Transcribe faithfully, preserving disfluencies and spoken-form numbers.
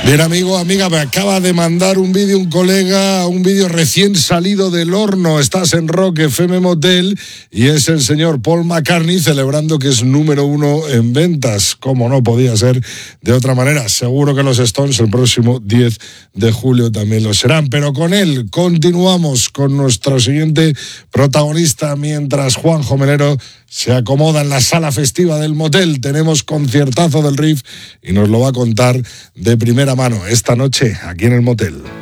Bien, amigo, amiga, me acaba de mandar un vídeo un colega, un vídeo recién salido del horno. Estás en Rock F M Motel y es el señor Paul McCartney celebrando que es número uno en ventas. Como no podía ser de otra manera. Seguro que los Stones el próximo diez de julio también lo serán. Pero con él continuamos con nuestro siguiente protagonista mientras Juanjo Melero se acomoda en la sala festiva del motel. Tenemos conciertazo del Riff y nos lo va a contar de primera mano esta noche aquí en el motel.